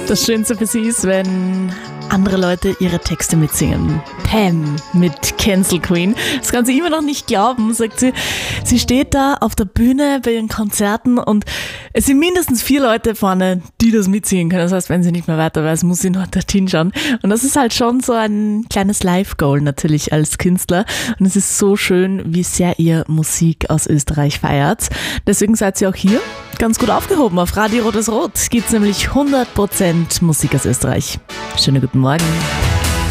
Das Schönste für sie ist, wenn andere Leute ihre Texte mitsingen. Pam mit Cancel Queen. Das kann sie immer noch nicht glauben, sagt sie. Sie steht da auf der Bühne bei ihren Konzerten und es sind mindestens 4 Leute vorne, die das mitsingen können. Das heißt, wenn sie nicht mehr weiter weiß, muss sie noch dorthin schauen. Und das ist halt schon so ein kleines Live-Goal natürlich als Künstler. Und es ist so schön, wie sehr ihr Musik aus Österreich feiert. Deswegen seid ihr auch hier ganz gut aufgehoben. Auf Radio Rot ist Rot gibt's nämlich 100% Musik aus Österreich. Schönen guten Morgen.